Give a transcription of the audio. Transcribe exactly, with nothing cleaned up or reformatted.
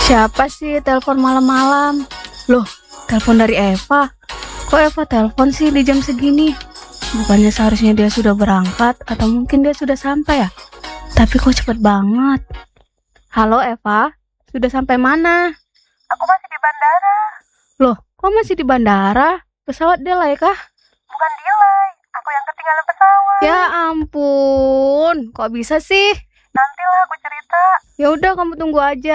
Siapa sih telepon malam-malam? Loh, telepon dari Eva. Kok Eva telepon sih di jam segini? Bukannya seharusnya dia sudah berangkat atau mungkin dia sudah sampai ya? Tapi kok cepet banget. Halo Eva, sudah sampai mana? Aku masih di bandara. Loh, kok masih di bandara? Pesawat delay kah? Bukan delay, aku yang ketinggalan pesawat. Ya ampun, kok bisa sih? Nantilah aku cerita. Ya udah, kamu tunggu aja.